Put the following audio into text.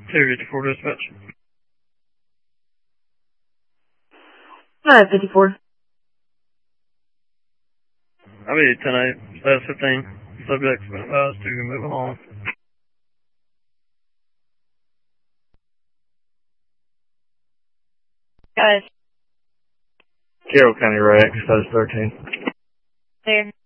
254 dispatch. 54. I'll be 10-8, status 15. Subject's been advised to move along. Guys. Carroll County Rex, status 13. There.